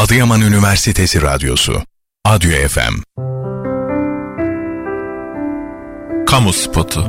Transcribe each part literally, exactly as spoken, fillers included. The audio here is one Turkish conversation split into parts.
Adıyaman Üniversitesi Radyosu Adyo F M. Kamu spotu.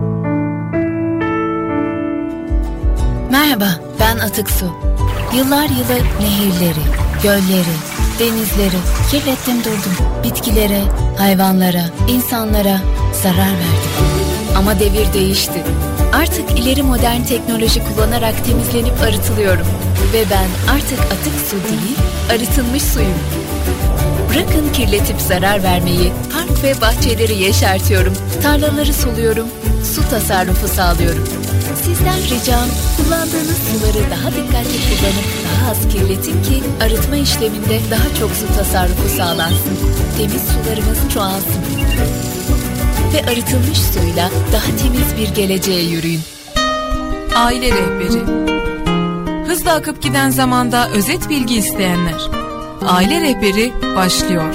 Merhaba, ben Atık Su. Yıllar yılı nehirleri, gölleri, denizleri kirlettim durdum. Bitkilere, hayvanlara, insanlara zarar verdim. Ama devir değişti. Artık ileri modern teknoloji kullanarak temizlenip arıtılıyorum. Ve ben artık atık su değil, arıtılmış suyum. Bırakın kirletip zarar vermeyi, park ve bahçeleri yeşertiyorum. Tarlaları suluyorum, su tasarrufu sağlıyorum. Sizden ricam, kullandığınız suları daha dikkatli kullanıp daha az kirletin ki arıtma işleminde daha çok su tasarrufu sağlansın. Temiz sularımız çoğalsın. Ve arıtılmış suyla daha temiz bir geleceğe yürüyün. Aile rehberi. Hızla akıp giden zamanda özet bilgi isteyenler. Aile rehberi başlıyor.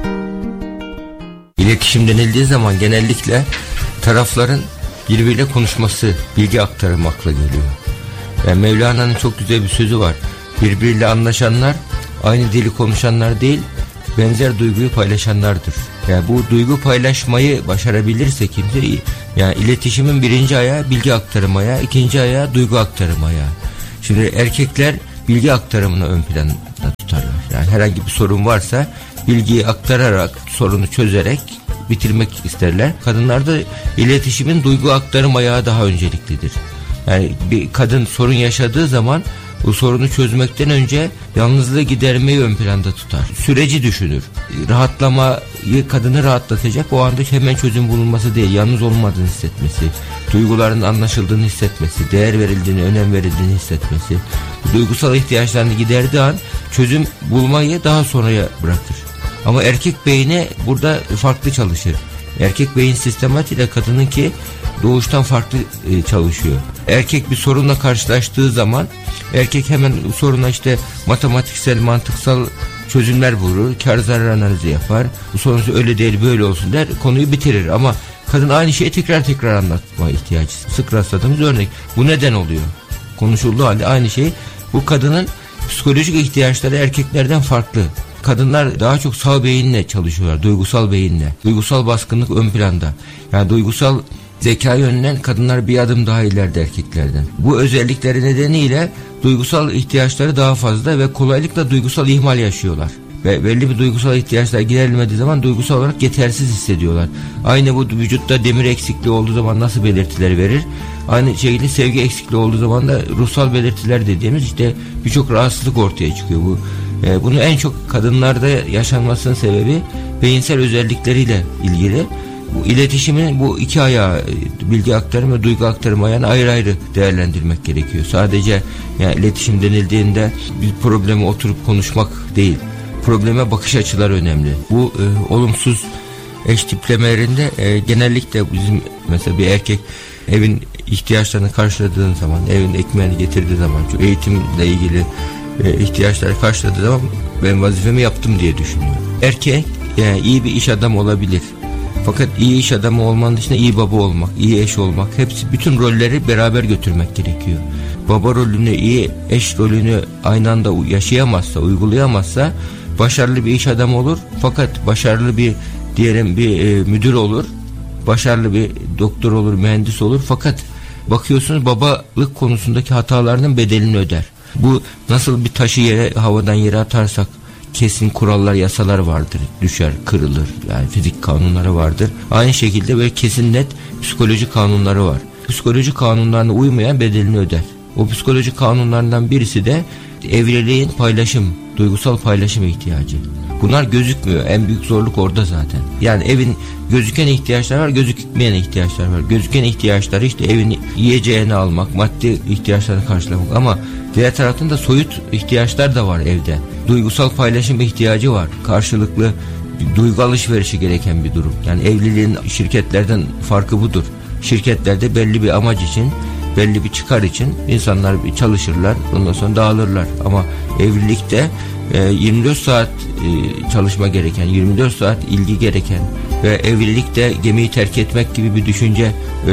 İletişim denildiği zaman genellikle tarafların birbiriyle konuşması, bilgi aktarımı akla geliyor. Yani Mevlana'nın çok güzel bir sözü var. Birbiriyle anlaşanlar aynı dili konuşanlar değil, benzer duyguyu paylaşanlardır. Yani bu duygu paylaşmayı başarabilirse kimse iyi. Yani iletişimin birinci ayağı bilgi aktarımı ayağı, ikinci ayağı duygu aktarımı ayağı. Şimdi erkekler bilgi aktarımını ön planda tutarlar. Yani herhangi bir sorun varsa bilgiyi aktararak, sorunu çözerek bitirmek isterler. Kadınlarda iletişimin duygu aktarım ayağı daha önceliklidir. Yani bir kadın sorun yaşadığı zaman bu sorunu çözmekten önce yalnızlığı gidermeyi ön planda tutar. Süreci düşünür. Rahatlamayı, kadını rahatlatacak o anda hemen çözüm bulunması değil, yalnız olmadığını hissetmesi, duyguların anlaşıldığını hissetmesi, değer verildiğini, önem verildiğini hissetmesi, duygusal ihtiyaçlarını giderdiği an çözüm bulmayı daha sonraya bırakır. Ama erkek beyni burada farklı çalışır. Erkek beyin sistematiğiyle kadınınki doğuştan farklı e, çalışıyor. Erkek bir sorunla karşılaştığı zaman erkek hemen soruna işte matematiksel, mantıksal çözümler bulur, kar zarar analizi yapar. Bu sonucu öyle değil böyle olsun der, konuyu bitirir. Ama kadın aynı şeyi tekrar tekrar anlatma ihtiyacı. Sık rastladığımız örnek. Bu neden oluyor? Konuşulduğu halde aynı şey. Bu kadının psikolojik ihtiyaçları erkeklerden farklı. Kadınlar daha çok sağ beyinle çalışıyorlar, duygusal beyinle. Duygusal baskınlık ön planda. Yani duygusal zeka yönünden kadınlar bir adım daha ileride erkeklerden. Bu özellikleri nedeniyle duygusal ihtiyaçları daha fazla ve kolaylıkla duygusal ihmal yaşıyorlar. Ve belli bir duygusal ihtiyaçlar giderilmediği zaman duygusal olarak yetersiz hissediyorlar. Aynı bu vücutta demir eksikliği olduğu zaman nasıl belirtiler verir? Aynı şekilde sevgi eksikliği olduğu zaman da ruhsal belirtiler dediğimiz işte birçok rahatsızlık ortaya çıkıyor. Bu e, bunu en çok kadınlarda yaşanmasının sebebi beyinsel özellikleriyle ilgili. Bu iletişimin bu iki ayağı, bilgi aktarımı ve duygu aktarımı ayağını ayrı ayrı değerlendirmek gerekiyor. Sadece yani iletişim denildiğinde bir problemi oturup konuşmak değil. Probleme bakış açıları önemli. Bu e, olumsuz eş tiplemelerinde e, genellikle bizim mesela bir erkek evin ihtiyaçlarını karşıladığın zaman, evin ekmeğini getirdiği zaman, eğitimle ilgili e, ihtiyaçları karşıladığı zaman ben vazifemi yaptım diye düşünüyor. Erkek yani iyi bir iş adamı olabilir. Fakat iyi iş adamı olmanın dışında iyi baba olmak, iyi eş olmak, hepsi bütün rolleri beraber götürmek gerekiyor. Baba rolünü, iyi eş rolünü aynı anda yaşayamazsa, uygulayamazsa başarılı bir iş adamı olur. Fakat başarılı bir diyelim bir e, müdür olur. Başarılı bir doktor olur, mühendis olur. Fakat bakıyorsunuz babalık konusundaki hatalarının bedelini öder. Bu nasıl bir taşı yere, havadan yere atarsak kesin kurallar, yasalar vardır. Düşer, kırılır. Yani fizik kanunları vardır. Aynı şekilde böyle kesin net psikoloji kanunları var. Psikoloji kanunlarına uymayan bedelini öder. O psikoloji kanunlarından birisi de evliliğin paylaşım, duygusal paylaşım ihtiyacı. Bunlar gözükmüyor. En büyük zorluk orada zaten. Yani evin gözüken ihtiyaçları var, gözükmeyen ihtiyaçlar var. Gözüken ihtiyaçları işte evin yiyeceğini almak, maddi ihtiyaçlarını karşılamak, ama diğer taraftan da soyut ihtiyaçlar da var evde. Duygusal paylaşım ihtiyacı var. Karşılıklı duygu alışverişi gereken bir durum. Yani evliliğin şirketlerden farkı budur. Şirketlerde belli bir amaç için, belli bir çıkar için insanlar bir çalışırlar, ondan sonra dağılırlar. Ama evlilikte yirmi dört saat çalışma gereken, yirmi dört saat ilgi gereken ve evlilikte gemiyi terk etmek gibi bir düşünce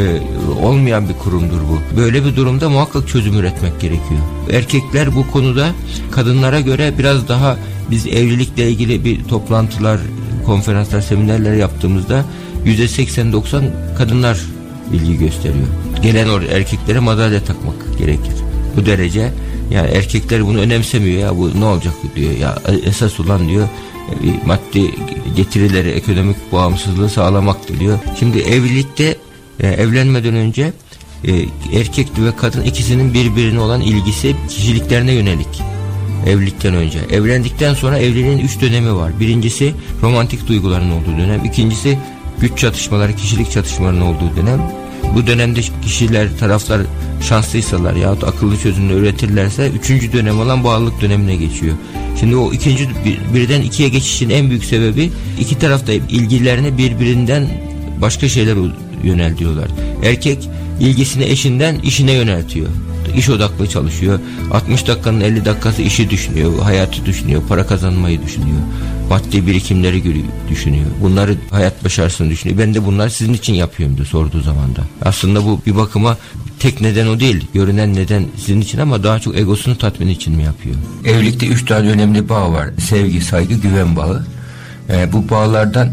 olmayan bir kurumdur bu. Böyle bir durumda muhakkak çözüm üretmek gerekiyor. Erkekler bu konuda kadınlara göre biraz daha Biz evlilikle ilgili bir toplantılar, konferanslar, seminerler yaptığımızda yüzde seksen doksan kadınlar ilgi gösteriyor. Gelen or erkeklere madalya takmak gerekir. Bu derece, yani erkekler bunu önemsemiyor, ya bu ne olacak diyor. Ya esas olan diyor maddi getirileri, ekonomik bağımsızlığı sağlamaktır diyor. Şimdi evlilikte e, evlenmeden önce e, erkek ve kadın ikisinin birbirine olan ilgisi kişiliklerine yönelik. Evlilikten önce. Evlendikten sonra evliliğin üç dönemi var. Birincisi romantik duyguların olduğu dönem. İkincisi güç çatışmaları, kişilik çatışmalarının olduğu dönem. Bu dönemde kişiler, taraflar şanslıysalar yahut akıllı çözümle üretirlerse üçüncü dönem olan bağlılık dönemine geçiyor. Şimdi o ikinci bir, birden ikiye geçişin en büyük sebebi iki tarafta ilgilerini birbirinden başka şeyler yöneltiyorlar. Erkek ilgisini eşinden işine yöneltiyor. İş odaklı çalışıyor. altmış dakikanın elli dakikası işi düşünüyor, hayatı düşünüyor, para kazanmayı düşünüyor. Maddi birikimleri düşünüyor. Bunları, hayat başarısını düşünüyor. Ben de bunları sizin için yapıyorum diye sorduğu zaman da. Aslında bu bir bakıma tek neden o değil. Görünen neden sizin için ama daha çok egosunu tatmin için mi yapıyor? Evlilikte üç tane önemli bağ var. Sevgi, saygı, güven bağı. Ee, bu bağlardan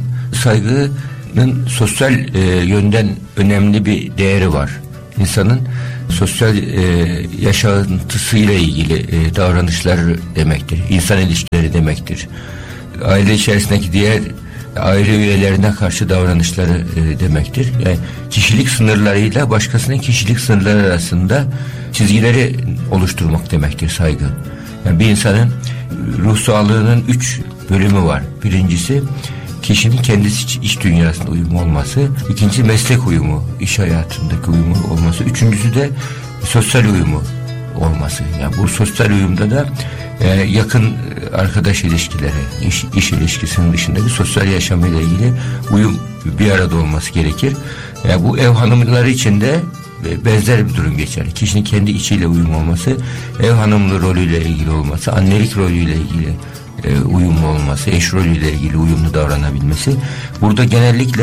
saygının sosyal e, yönden önemli bir değeri var. İnsanın sosyal e, yaşantısıyla ilgili e, davranışları demektir. İnsan ilişkileri demektir. Aile içerisindeki diğer aile üyelerine karşı davranışları e, demektir. Yani kişilik sınırlarıyla başkasının kişilik sınırları arasında çizgileri oluşturmak demektir saygı. Yani bir insanın ruh sağlığının üç bölümü var. Birincisi kişinin kendisi iç dünyasında uyumu olması, ikincisi meslek uyumu, iş hayatındaki uyumu olması, üçüncüsü de sosyal uyumu olması. Yani bu sosyal uyumda da e, yakın arkadaş ilişkileri, iş, iş ilişkisinin dışındaki sosyal yaşamıyla ilgili uyum bir arada olması gerekir. Yani bu ev hanımları için de benzer bir durum geçerli. Kişinin kendi içiyle uyum olması, ev hanımlığı rolüyle ilgili olması, annelik rolüyle ilgili e, uyumlu olması, eş rolüyle ilgili uyumlu davranabilmesi. Burada genellikle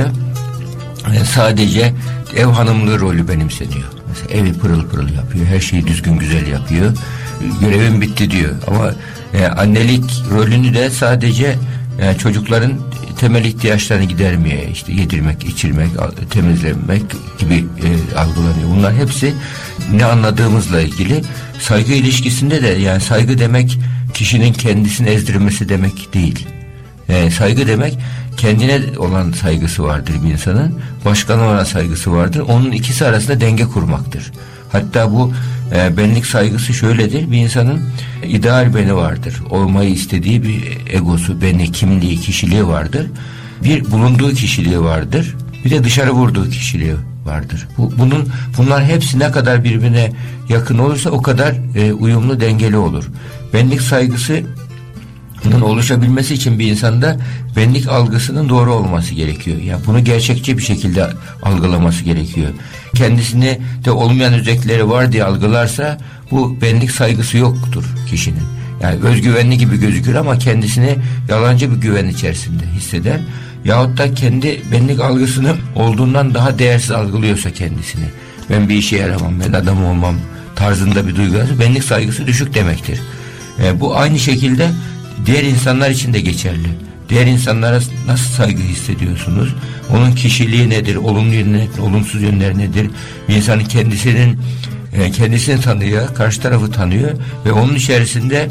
e, sadece ev hanımlığı rolü benimseniyor. Mesela evi pırıl pırıl yapıyor, her şeyi düzgün güzel yapıyor, görevim bitti diyor. Ama e, annelik rolünü de sadece yani çocukların temel ihtiyaçlarını gidermeye, işte yedirmek, içirmek, temizlemek gibi e, algılanıyor. Bunlar hepsi ne anladığımızla ilgili. Saygı ilişkisinde de, yani saygı demek kişinin kendisini ezdirmesi demek değil. Yani saygı demek kendine olan saygısı vardır bir insanın, başkana olan saygısı vardır. Onun ikisi arasında denge kurmaktır. Hatta bu e, benlik saygısı şöyledir. Bir insanın ideal beni vardır. Olmayı istediği bir egosu, beni, kimliği, kişiliği vardır. Bir bulunduğu kişiliği vardır. Bir de dışarı vurduğu kişiliği vardır. Bu, bunun bunlar hepsi ne kadar birbirine yakın olursa o kadar e, uyumlu, dengeli olur. Benlik saygısı bunun oluşabilmesi için bir insanda benlik algısının doğru olması gerekiyor. Yani bunu gerçekçi bir şekilde algılaması gerekiyor. Kendisine de olmayan özellikleri var diye algılarsa bu benlik saygısı yoktur kişinin. Yani özgüvenli gibi gözükür ama kendisini yalancı bir güven içerisinde hisseder. Yahut da kendi benlik algısını olduğundan daha değersiz algılıyorsa kendisini, ben bir işe yaramam, ben adam olmam tarzında bir duygu, benlik saygısı düşük demektir. Yani bu aynı şekilde diğer insanlar için de geçerli. Diğer insanlara nasıl saygı hissediyorsunuz? Onun kişiliği nedir? Olumlu yönleri, olumsuz yönleri nedir? Bir insanın kendisinin kendisini tanıyor, karşı tarafı tanıyor ve onun içerisinde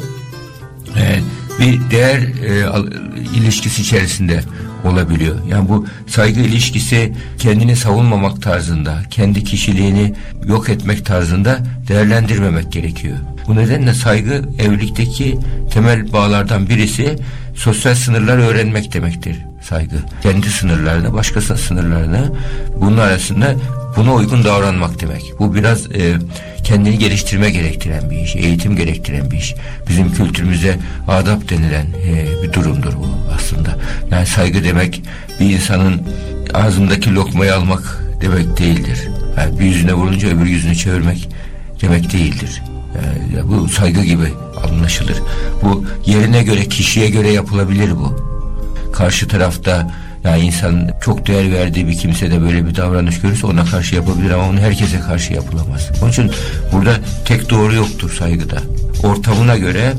e, bir değer e, ilişkisi içerisinde olabiliyor. Yani bu saygı ilişkisi kendini savunmamak tarzında, kendi kişiliğini yok etmek tarzında değerlendirmemek gerekiyor. Bu nedenle saygı evlilikteki temel bağlardan birisi, sosyal sınırlar öğrenmek demektir saygı. Kendi sınırlarını, başkasının sınırlarını, bunun arasında buna uygun davranmak demek. Bu biraz e, kendini geliştirme gerektiren bir iş, eğitim gerektiren bir iş. Bizim kültürümüze adap denilen e, bir durumdur bu aslında. Yani saygı demek bir insanın ağzındaki lokmayı almak demek değildir. Yani bir yüzüne vurunca öbür yüzünü çevirmek demek değildir. Yani bu saygı gibi anlaşılır. Bu yerine göre, kişiye göre yapılabilir bu. Karşı tarafta yani insan çok değer verdiği bir kimse de böyle bir davranış görürse ona karşı yapabilir ama onu herkese karşı yapılamaz. Onun için burada tek doğru yoktur saygıda. Ortamına göre,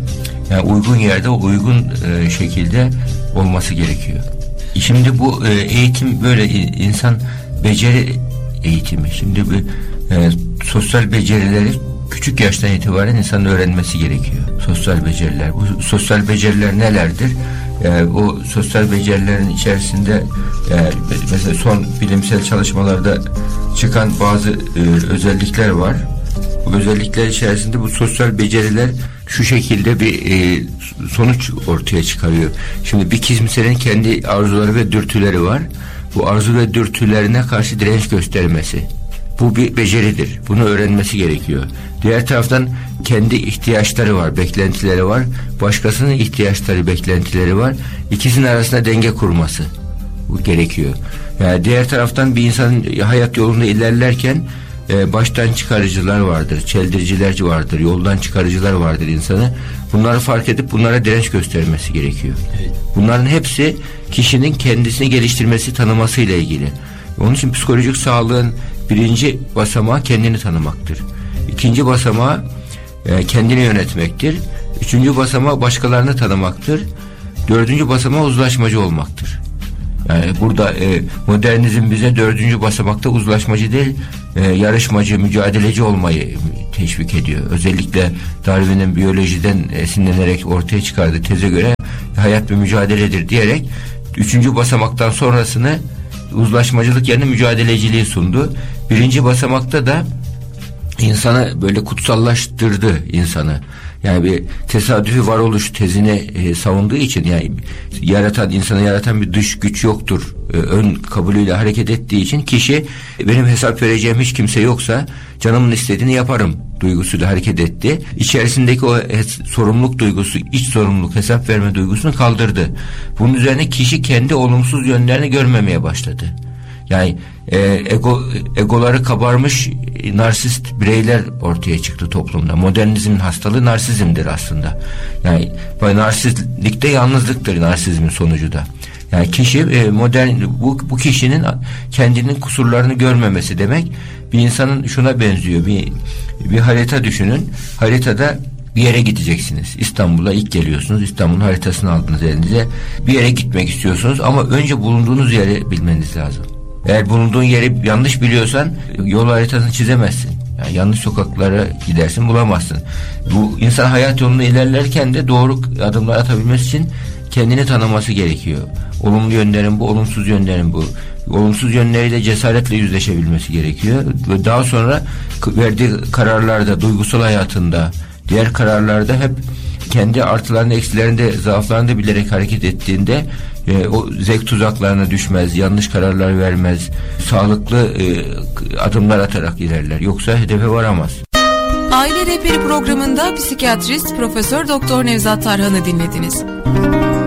Yani uygun yerde uygun e, şekilde olması gerekiyor. Şimdi bu e, eğitim böyle insan beceri eğitimi. Şimdi bu e, sosyal becerileri küçük yaştan itibaren insanın öğrenmesi gerekiyor. Sosyal beceriler. Bu sosyal beceriler nelerdir? E, o sosyal becerilerin içerisinde e, mesela son bilimsel çalışmalarda çıkan bazı e, özellikler var. Bu özellikler içerisinde bu sosyal beceriler şu şekilde bir e, sonuç ortaya çıkarıyor. Şimdi bir kimsenin kendi arzuları ve dürtüleri var. Bu arzu ve dürtülerine karşı direnç göstermesi. Bu bir beceridir. Bunu öğrenmesi gerekiyor. Diğer taraftan kendi ihtiyaçları var, beklentileri var. Başkasının ihtiyaçları, beklentileri var. İkisinin arasında denge kurması bu gerekiyor. Yani diğer taraftan bir insanın hayat yolunda ilerlerken e, baştan çıkarıcılar vardır, çeldiriciler vardır, yoldan çıkarıcılar vardır insanı. Bunları fark edip bunlara direnç göstermesi gerekiyor. Evet. Bunların hepsi kişinin kendisini geliştirmesi, tanımasıyla ilgili. Onun için psikolojik sağlığın birinci basamağı kendini tanımaktır. İkinci basamağı e, kendini yönetmektir. Üçüncü basamağı başkalarını tanımaktır. Dördüncü basamağı uzlaşmacı olmaktır. Yani burada e, modernizm bize dördüncü basamakta uzlaşmacı değil, e, yarışmacı, mücadeleci olmayı teşvik ediyor. Özellikle Darwin'in biyolojiden esinlenerek ortaya çıkardığı teze göre hayat bir mücadeledir diyerek üçüncü basamaktan sonrasını uzlaşmacılık yerine mücadeleciliği sundu. Birinci basamakta da insanı böyle kutsallaştırdı insanı. Yani bir tesadüfi varoluş tezini e, savunduğu için, yani yaratan, insanı yaratan bir dış güç yoktur e, ön kabulüyle hareket ettiği için kişi benim hesap vereceğim hiç kimse yoksa canımın istediğini yaparım duygusuyla hareket etti. İçerisindeki o hes- sorumluluk duygusu, iç sorumluluk, hesap verme duygusunu kaldırdı. Bunun üzerine kişi kendi olumsuz yönlerini görmemeye başladı. Yani e, ego egoları kabarmış e, narsist bireyler ortaya çıktı toplumda. Modernizmin hastalığı narsizmdir aslında. Yani narsistlikte yalnızlıktır narsizmin sonucu da. Yani kişi e, modern bu bu kişinin kendinin kusurlarını görmemesi demek. Bir insanın şuna benziyor. Bir bir harita düşünün. Haritada bir yere gideceksiniz. İstanbul'a ilk geliyorsunuz. İstanbul'un haritasını aldınız elinize. Bir yere gitmek istiyorsunuz ama önce bulunduğunuz yeri bilmeniz lazım. Eğer bulunduğun yeri yanlış biliyorsan yol haritasını çizemezsin. Yani yanlış sokaklara gidersin, bulamazsın. Bu insan hayat yolunda ilerlerken de doğru adımlar atabilmesi için kendini tanıması gerekiyor. Olumlu yönlerin bu, olumsuz yönlerin bu. Olumsuz yönleriyle cesaretle yüzleşebilmesi gerekiyor. Ve daha sonra verdiği kararlarda, duygusal hayatında, diğer kararlarda hep kendi artılarını, eksilerini de, zaaflarını da bilerek hareket ettiğinde e, o zevk tuzaklarına düşmez, yanlış kararlar vermez, sağlıklı e, adımlar atarak ilerler. Yoksa hedefe varamaz. Aile Rehberi programında psikiyatrist Profesör Doktor Nevzat Tarhan'ı dinlediniz.